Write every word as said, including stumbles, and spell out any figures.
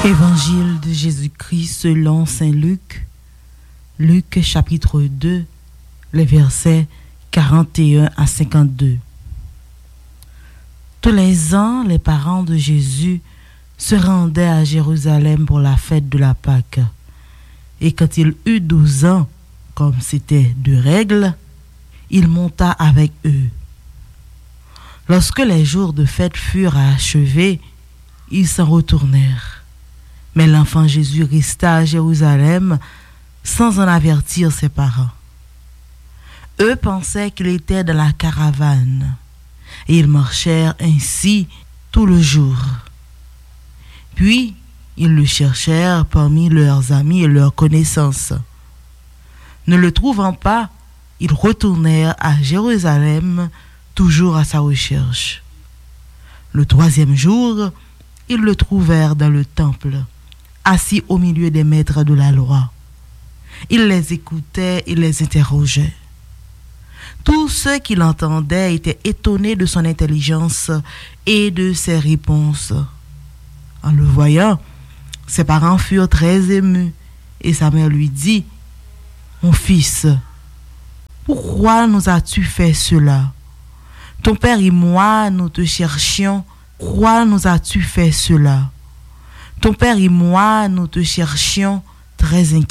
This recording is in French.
Évangile de Jésus-Christ selon saint Luc, Luc chapitre deux, les versets quarante et un à cinquante-deux. Tous les ans, les parents de Jésus se rendaient à Jérusalem pour la fête de la Pâque. Et quand il eut douze ans, comme c'était de règle, il monta avec eux. Lorsque les jours de fête furent achevés, ils s'en retournèrent. Mais l'enfant Jésus resta à Jérusalem sans en avertir ses parents. Eux pensaient qu'il était dans la caravane, et ils marchèrent ainsi tout le jour. Puis, ils le cherchèrent parmi leurs amis et leurs connaissances. Ne le trouvant pas, ils retournèrent à Jérusalem, toujours à sa recherche. Le troisième jour, ils le trouvèrent dans le temple, assis au milieu des maîtres de la loi. Il les écoutait et les interrogeait. Tous ceux qui l'entendaient étaient étonnés de son intelligence et de ses réponses. En le voyant, ses parents furent très émus et sa mère lui dit : « Mon fils, pourquoi nous as-tu fait cela ? Ton père et moi, nous te cherchions. Pourquoi nous as-tu fait cela ? Ton père et moi, nous te cherchions très inquiets. »